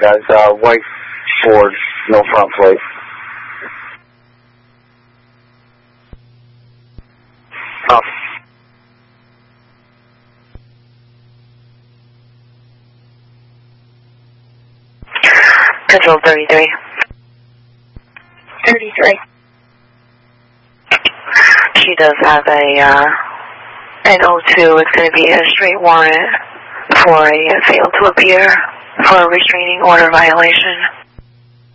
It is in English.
guys. White Ford, no front plate. Oh. Control 33. 33. She does have an O2. It's going to be a straight warrant for a fail to appear for a restraining order violation.